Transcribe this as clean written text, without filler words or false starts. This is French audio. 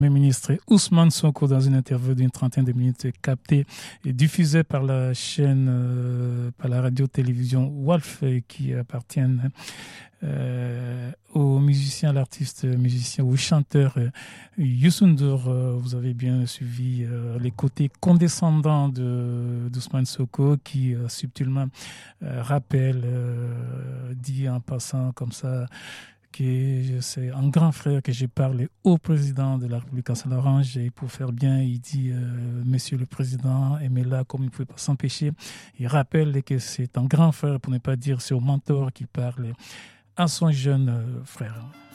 Le ministre Ousmane Sonko dans une interview d'une trentaine de minutes captée et diffusée par la chaîne, par la radio-télévision Wolf qui appartiennent au musicien, l'artiste musicien ou chanteur Youssou N'Dour. Vous avez bien suivi les côtés condescendants d'Ousmane Sonko qui subtilement rappelle, dit en passant comme ça, que c'est un grand frère que j'ai parlé au président de la République en Saint-Laurent. Et pour faire bien, il dit Monsieur le Président, aimez-la comme il ne pouvait pas s'empêcher. Il rappelle que c'est un grand frère, pour ne pas dire c'est au mentor qui parle à son jeune frère.